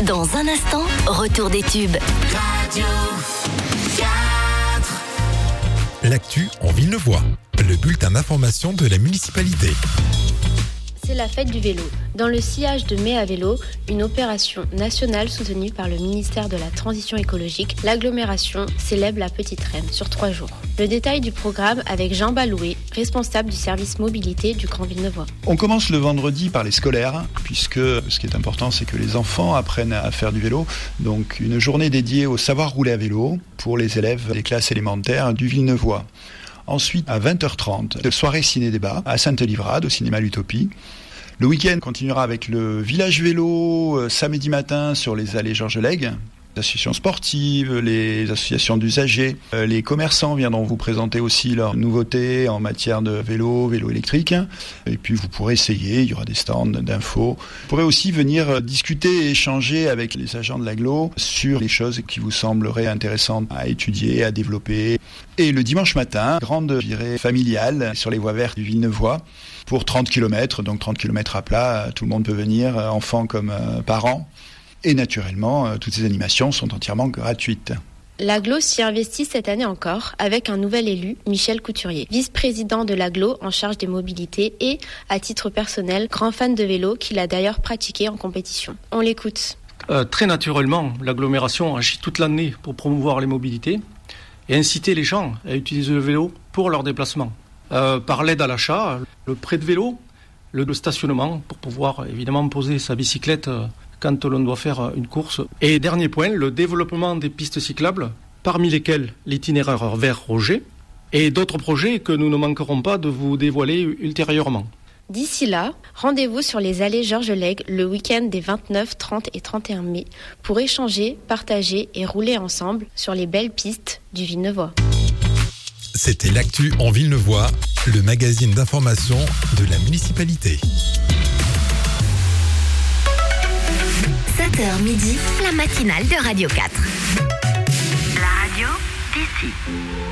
Dans un instant, retour des tubes. Radio 4. L'actu en Villeneuvois, le bulletin d'information de la municipalité. C'est la fête du vélo. Dans le sillage de Mai à vélo, une opération nationale soutenue par le ministère de la Transition écologique, l'agglomération célèbre la Petite Reine sur 3 jours. Le détail du programme avec Jean Balouet, responsable du service mobilité du Grand Villeneuvois. On commence le vendredi par les scolaires, puisque ce qui est important, c'est que les enfants apprennent à faire du vélo. Donc une journée dédiée au savoir rouler à vélo pour les élèves des classes élémentaires du Villeneuvois. Ensuite, à 20h30, de soirée ciné-débat à Sainte-Livrade, au cinéma L'Utopie. Le week-end continuera avec le village vélo, samedi matin sur les allées Georges Lègue. Les associations sportives, les associations d'usagers, les commerçants viendront vous présenter aussi leurs nouveautés en matière de vélo électrique. Et puis vous pourrez essayer, il y aura des stands d'infos. Vous pourrez aussi venir discuter et échanger avec les agents de l'agglo sur les choses qui vous sembleraient intéressantes à étudier, à développer. Et le dimanche matin, grande virée familiale sur les voies vertes du Villeneuvois pour 30 km, donc 30 km à plat, tout le monde peut venir, enfants comme parents. Et naturellement, toutes ces animations sont entièrement gratuites. L'agglo s'y investit cette année encore avec un nouvel élu, Michel Couturier, vice-président de l'agglo en charge des mobilités et, à titre personnel, grand fan de vélo qu'il a d'ailleurs pratiqué en compétition. On l'écoute. Très naturellement, l'agglomération agit toute l'année pour promouvoir les mobilités et inciter les gens à utiliser le vélo pour leurs déplacements. Par l'aide à l'achat, le prêt de vélo, le stationnement pour pouvoir évidemment poser sa bicyclette quand l'on doit faire une course. Et dernier point, le développement des pistes cyclables, parmi lesquelles l'itinéraire vers Roger, et d'autres projets que nous ne manquerons pas de vous dévoiler ultérieurement. D'ici là, rendez-vous sur les allées Georges Lègue le week-end des 29, 30 et 31 mai pour échanger, partager et rouler ensemble sur les belles pistes du Villeneuvois. C'était l'actu en Villeneuvois, le magazine d'information de la municipalité. 7h midi, la matinale de Radio 4. La radio d'ici.